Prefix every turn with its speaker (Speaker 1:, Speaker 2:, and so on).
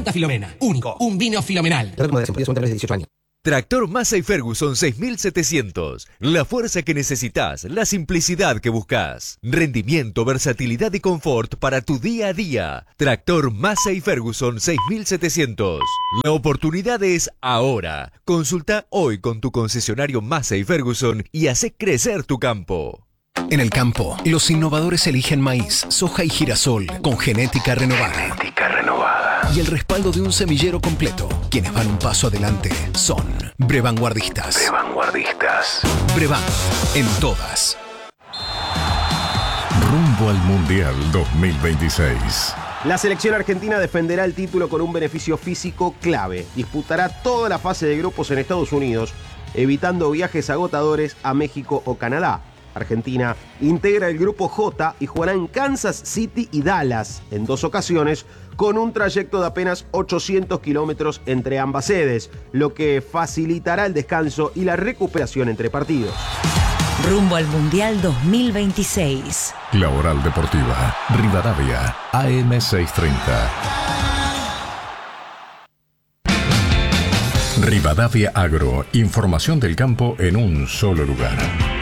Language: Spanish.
Speaker 1: Santa Filomena. Único. Un vino filomenal.
Speaker 2: De 18 años.
Speaker 3: Tractor Massey Ferguson 6700. La fuerza que necesitas, la simplicidad que buscas. Rendimiento, versatilidad y confort para tu día a día. Tractor Massey Ferguson 6700. La oportunidad es ahora. Consulta hoy con tu concesionario Massey Ferguson y hace crecer tu campo.
Speaker 4: En el campo, los innovadores eligen maíz, soja y girasol con genética renovada. Y el respaldo de un semillero completo. Quienes van un paso adelante son Brevanguardistas. Brevan, en todas.
Speaker 5: Rumbo al Mundial 2026.
Speaker 6: La selección argentina defenderá el título con un beneficio físico clave. Disputará toda la fase de grupos en Estados Unidos, evitando viajes agotadores a México o Canadá. Argentina integra el grupo J y jugará en Kansas City y Dallas en 2 ocasiones, con un trayecto de apenas 800 kilómetros entre ambas sedes, lo que facilitará el descanso y la recuperación entre partidos.
Speaker 7: Rumbo al Mundial 2026.
Speaker 5: La Oral Deportiva, Rivadavia, AM 630. Rivadavia Agro, información del campo en un solo lugar.